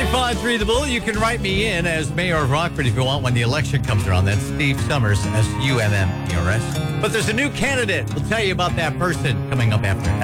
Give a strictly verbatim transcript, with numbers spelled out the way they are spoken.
five three The Bull. You can write me in as mayor of Rockford if you want when the election comes around. That's Steve Summers, S U M M E R S. But there's a new candidate. We'll tell you about that person coming up after.